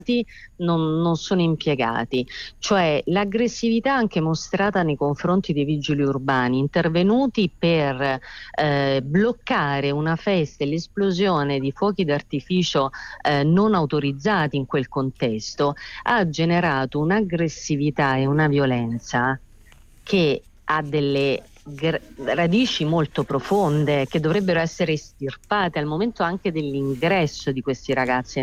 non sono impiegati, cioè l'aggressività anche mostrata nei confronti dei vigili urbani intervenuti per bloccare una festa e l'esplosione di fuochi d'artificio non autorizzati in quel contesto ha generato un'aggressività e una violenza che ha delle radici molto profonde che dovrebbero essere estirpate al momento anche dell'ingresso di questi ragazzi